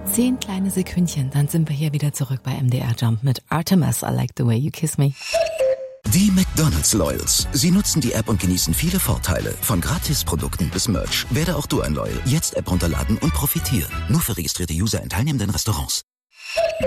10 kleine Sekündchen, dann sind wir hier wieder zurück bei MDR Jump mit Artemis, I Like the Way You Kiss Me. Die McDonald's Loyals. Sie nutzen die App und genießen viele Vorteile. Von Gratisprodukten bis Merch. Werde auch du ein Loyal. Jetzt App runterladen und profitieren. Nur für registrierte User in teilnehmenden Restaurants.